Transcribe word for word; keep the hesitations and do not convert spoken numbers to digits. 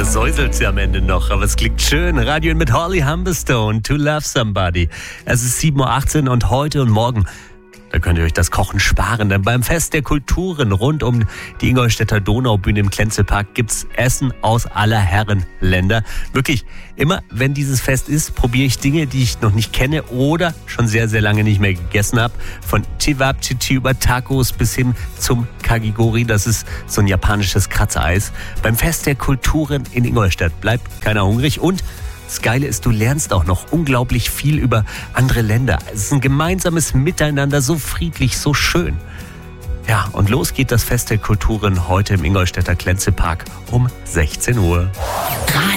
säuselt's ja am Ende noch, aber es klingt schön. Radio mit Holly Humberstone, To Love Somebody. Es ist sieben Uhr achtzehn und heute und morgen, da könnt ihr euch das Kochen sparen, denn beim Fest der Kulturen rund um die Ingolstädter Donaubühne im Klenzepark gibt's Essen aus aller Herren Länder. Wirklich, immer wenn dieses Fest ist, probiere ich Dinge, die ich noch nicht kenne oder schon sehr, sehr lange nicht mehr gegessen habe. Von Cevapcici über Tacos bis hin zum Kagigori, das ist so ein japanisches Kratzeis. Beim Fest der Kulturen in Ingolstadt bleibt keiner hungrig und das Geile ist, du lernst auch noch unglaublich viel über andere Länder. Es ist ein gemeinsames Miteinander, so friedlich, so schön. Ja, und los geht das Fest der Kulturen heute im Ingolstädter Klenzepark um sechzehn Uhr.